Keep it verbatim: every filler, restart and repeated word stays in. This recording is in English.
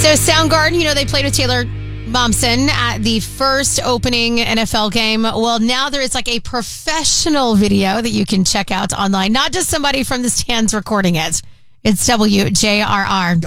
So Soundgarden, you know, they played with Taylor Momsen at the first opening N F L game. Well, now there is like a professional video that you can check out online, not just somebody from the stands recording it. It's W J R R.